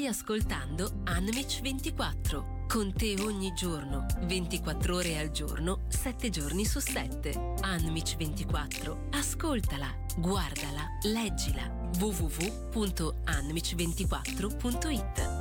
Stai ascoltando Unmich 24. Con te ogni giorno, 24 ore al giorno, 7 giorni su 7. Unmich 24. Ascoltala, guardala, leggila. www.unmich24.it.